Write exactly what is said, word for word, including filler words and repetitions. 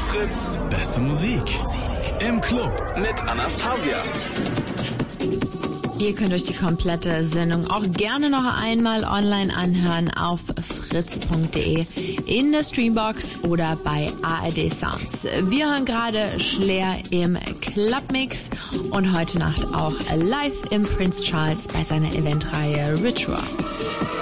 Fritz, beste Musik. Im Club mit Anastasia. Ihr könnt euch die komplette Sendung auch gerne noch einmal online anhören auf fritz punkt de, in der Streambox oder bei A R D Sounds. Wir hören gerade Schlair im Clubmix und heute Nacht auch live im Prince Charles bei seiner Eventreihe Ritual.